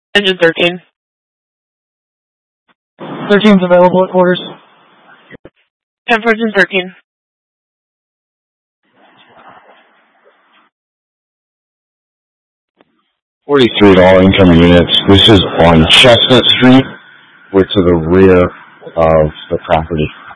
Engine 13. 13's available at quarters. 10 for engine 13. 43 to all incoming units. This is on Chestnut Street. We're to the rear of the property.